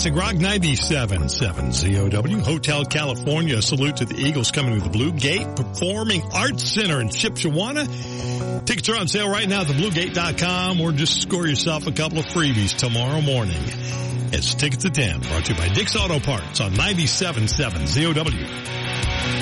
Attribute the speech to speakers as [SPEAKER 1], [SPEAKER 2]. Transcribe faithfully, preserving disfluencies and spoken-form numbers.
[SPEAKER 1] Classic Rock ninety-seven point seven Z O W. Hotel California, a salute to the Eagles coming to the Blue Gate Performing Arts Center in Shipshewana. Tickets are on sale right now at the blue gate dot com, or just score yourself a couple of freebies tomorrow morning. It's Tickets at ten, brought to you by Dick's Auto Parts on ninety-seven point seven Z O W.